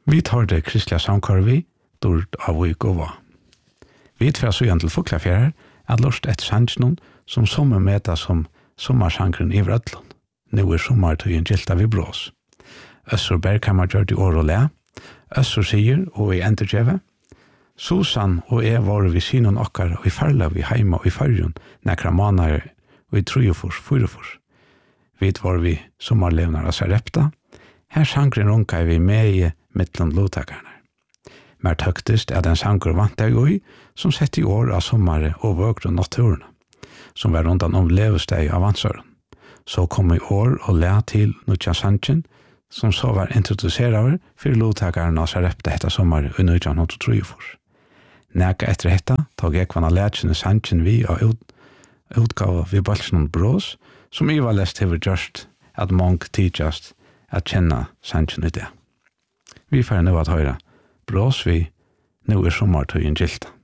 Vi tar det kristliga samkorvi, dård av vik og va. Vi tver så igjen til Fuglafjærer, at lort et sannsjon som sommer meta som sommarsankren i Vrødlund. Nå sommartøyen gilta vi brås. Øssur Bergkammer gjør det år og le. Øssur sier, og i endergjeve, Susan og jeg var vi synen okkar og i farla vi heima og i fargen nekra måneder og i 3-4. Vi var vi sommarlevnar av Sarepta. Her sankren runka vi med i mittlund lovtakarna. Mer tøktist er den sanker vant jeg ui, som sett i år av sommare og vøkru naturene, som var rundan om levesteg av vansøren. Så kom i år og le til Nutja Sanchen, som så var introducerar for lovtakarna av Sarepta hetta sommare i 1903. Neka etter hetta tog jeg kvann av lærkjene Sanchen vi av utgave vi balsnon brås, som i var lest hever gjørst at monk tidjast at kjenna Sanchen i det. Vi får nu at høyra brås vi, nu sommartøyen gilta.